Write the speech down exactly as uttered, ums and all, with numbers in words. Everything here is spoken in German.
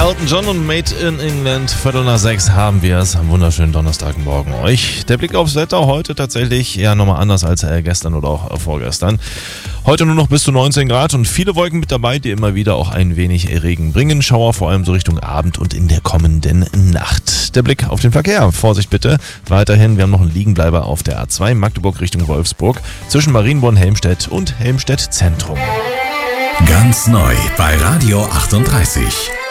Elton John und Made in England. Viertel nach sechs haben wir es. Am wunderschönen Donnerstagmorgen euch. Der Blick aufs Wetter heute tatsächlich ja nochmal anders als äh, gestern oder auch äh, vorgestern. Heute nur noch bis zu neunzehn Grad und viele Wolken mit dabei, die immer wieder auch ein wenig Regen bringen. Schauer vor allem so Richtung Abend und in der kommenden Nacht. Der Blick auf den Verkehr. Vorsicht bitte. Weiterhin, wir haben noch einen Liegenbleiber auf der A zwei Magdeburg Richtung Wolfsburg zwischen Marienborn-Helmstedt und Helmstedt Zentrum. Ganz neu bei Radio achtunddreißig.